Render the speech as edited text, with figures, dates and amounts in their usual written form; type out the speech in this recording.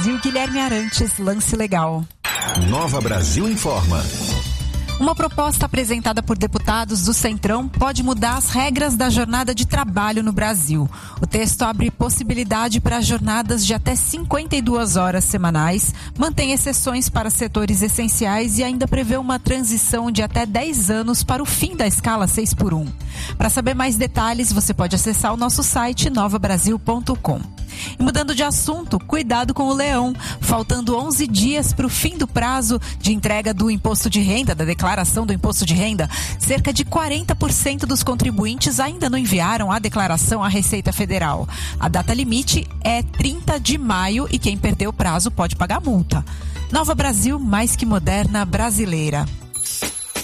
Guilherme Arantes, Lance Legal. Nova Brasil informa. Uma proposta apresentada por deputados do Centrão pode mudar as regras da jornada de trabalho no Brasil. O texto abre possibilidade para jornadas de até 52 horas semanais, mantém exceções para setores essenciais e ainda prevê uma transição de até 10 anos para o fim da escala 6x1. Para saber mais detalhes, você pode acessar o nosso site novabrasil.com. E mudando de assunto, cuidado com o leão. Faltando 11 dias para o fim do prazo de entrega do imposto de renda, da declaração do imposto de renda, cerca de 40% dos contribuintes ainda não enviaram a declaração à Receita Federal. A data limite é 30 de maio e quem perder o prazo pode pagar multa. Nova Brasil, mais que moderna, brasileira.